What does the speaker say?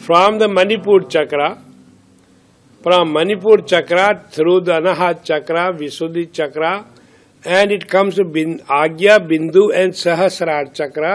from the Manipur chakra, through the Anahat chakra, Visuddhi chakra, and it comes to Agya, Bindu and Sahasrara chakra.